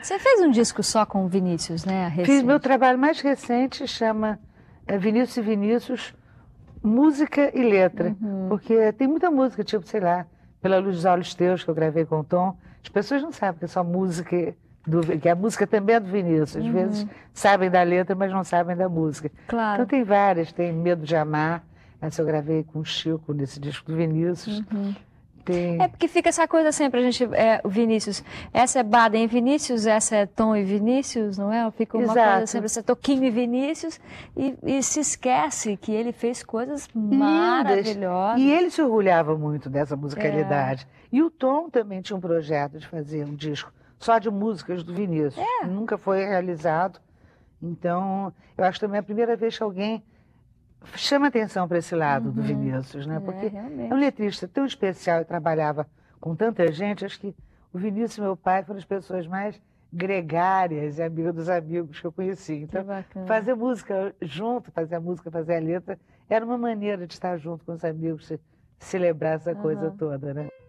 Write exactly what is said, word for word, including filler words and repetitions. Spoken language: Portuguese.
Você fez um disco só com o Vinícius, né? Recente. Fiz meu trabalho mais recente, chama é, Vinícius e Vinícius, Música e Letra. Uhum. Porque tem muita música, tipo, sei lá, Pela Luz dos Olhos Teus, que eu gravei com o Tom. As pessoas não sabem que é só música, do, que a música também é do Vinícius. Às uhum. vezes sabem da letra, mas não sabem da música. Claro. Então tem várias, tem Medo de Amar, essa eu gravei com o Chico nesse disco do Vinícius. Uhum. Tem... É porque fica essa coisa sempre, a gente, é, o Vinícius, essa é Baden e Vinícius, essa é Tom e Vinícius, não é? Fica uma Exato. coisa sempre, essa é Toquinho e Vinícius, e, e se esquece que ele fez coisas maravilhosas. E ele se orgulhava muito dessa musicalidade. É. E o Tom também tinha um projeto de fazer um disco só de músicas do Vinícius. É. Nunca foi realizado. Então, eu acho também a primeira vez que alguém chama atenção para esse lado uhum. do Vinícius, né? Porque é, é um letrista tão especial e trabalhava com tanta gente. Acho que o Vinícius e meu pai foram as pessoas mais gregárias e amigas dos amigos que eu conheci. Então, fazer música junto, fazer a música, fazer a letra, era uma maneira de estar junto com os amigos, celebrar essa uhum. coisa toda, né?